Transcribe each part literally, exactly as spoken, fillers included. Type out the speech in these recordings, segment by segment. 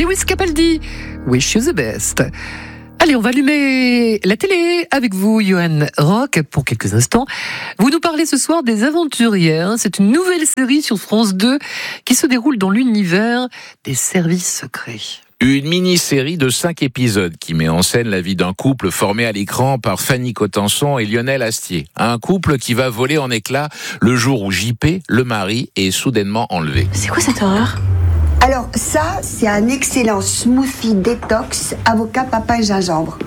Lewis Capaldi, Wish You the Best. Allez, on va allumer la télé avec vous, Johan Rock, pour quelques instants. Vous nous parlez ce soir des Aventurières. C'est une nouvelle série sur France deux qui se déroule dans l'univers des services secrets. Une mini-série de cinq épisodes qui met en scène la vie d'un couple formé à l'écran par Fanny Cotenson et Lionel Astier. Un couple qui va voler en éclats le jour où J P, le mari, est soudainement enlevé. C'est quoi cette horreur ? Alors ça, c'est un excellent smoothie détox, avocat, papaye, gingembre.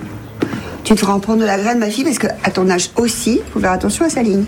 Tu te feras en prendre de la graine, ma fille, parce qu'à ton âge aussi, il faut faire attention à sa ligne.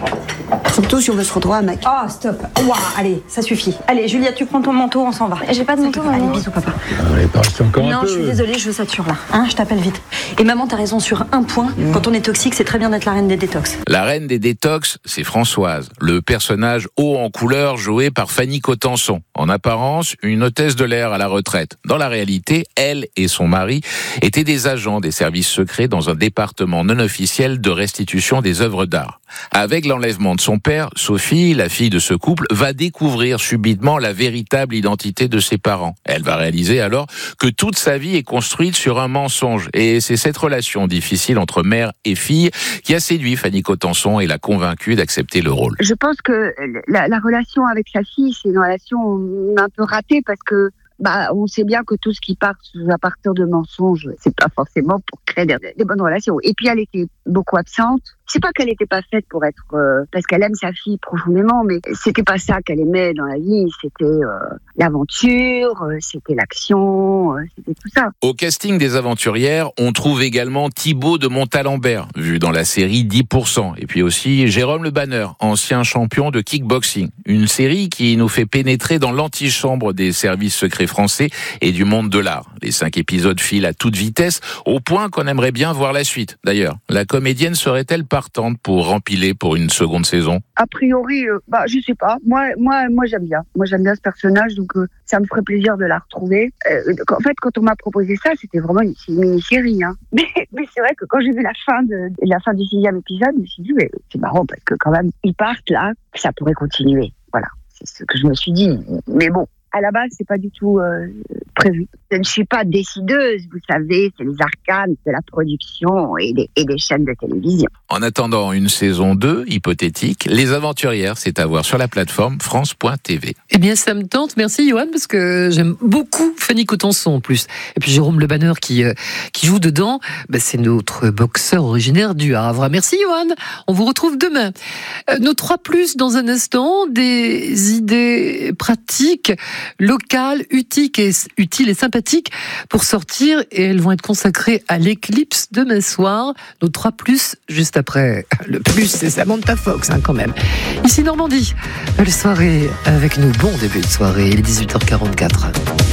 Surtout si on veut se retrouver un mec. Oh, stop. Ouah, allez, ça suffit. Allez, Julia, tu prends ton manteau, on s'en va. J'ai pas de manteau, maman. Allez, bisous, papa. Allez, parle encore non, un peu. je suis désolée, je sature là. Hein, je t'appelle vite. Et maman, t'as raison sur un point. Mmh. Quand on est toxique, c'est très bien d'être la reine des détox. La reine des détox, c'est Françoise, le personnage haut en couleur joué par Fanny Cotenson. En apparence, une hôtesse de l'air à la retraite. Dans la réalité, elle et son mari étaient des agents des services secrets dans un département non officiel de restitution des œuvres d'art. Avec l'enlèvement de son père, Sophie, la fille de ce couple, va découvrir subitement la véritable identité de ses parents. Elle va réaliser alors que toute sa vie est construite sur un mensonge. Et c'est cette relation difficile entre mère et fille qui a séduit Fanny Cotenson et l'a convaincue d'accepter le rôle. Je pense que la, la relation avec sa fille, c'est une relation un peu ratée parce que bah, on sait bien que tout ce qui part à partir de mensonges, c'est pas forcément pour créer des, des bonnes relations. Et puis elle était beaucoup absente. C'est pas qu'elle était pas faite pour être, euh, parce qu'elle aime sa fille profondément, mais c'était pas ça qu'elle aimait dans la vie. C'était euh, l'aventure, euh, c'était l'action, euh, c'était tout ça. Au casting des Aventurières, on trouve également Thibaut de Montalembert, vu dans la série dix pour cent. Et puis aussi Jérôme Le Banner, ancien champion de kickboxing. Une série qui nous fait pénétrer dans l'antichambre des services secrets français et du monde de l'art. Les cinq épisodes filent à toute vitesse, au point qu'on aimerait bien voir la suite. D'ailleurs, la comédienne serait-elle partante pour rempiler pour une seconde saison? A priori, euh, bah je sais pas. Moi, moi, moi j'aime bien. Moi j'aime bien ce personnage, donc euh, ça me ferait plaisir de la retrouver. Euh, en fait, quand on m'a proposé ça, c'était vraiment une, une mini-série. Hein. Mais, mais c'est vrai que quand j'ai vu la fin de la fin du sixième épisode, je me suis dit, mais c'est marrant parce que quand même ils partent là, ça pourrait continuer. Voilà, c'est ce que je me suis dit. Mais bon. À la base, c'est pas du tout euh, prévu. Je ne suis pas décideuse, vous savez, c'est les arcanes de la production et des, et des chaînes de télévision. En attendant une saison deux, hypothétique, Les Aventurières, c'est à voir sur la plateforme France point T V. Eh bien, ça me tente. Merci, Johan, parce que j'aime beaucoup Fanny Cotenson, en plus. Et puis, Jérôme Le Banner, qui, euh, qui joue dedans, bah, c'est notre boxeur originaire du Havre. Merci, Johan. On vous retrouve demain. Euh, nos trois plus, dans un instant, des idées pratiques, locales, utiles et, utiles et sympathiques pour sortir, et elles vont être consacrées à l'éclipse demain soir. Nos trois plus, juste après. Le plus, c'est Samantha Fox, hein, quand même. Ici Normandie, belle soirée avec nous, bon début de soirée, il est dix-huit heures quarante-quatre.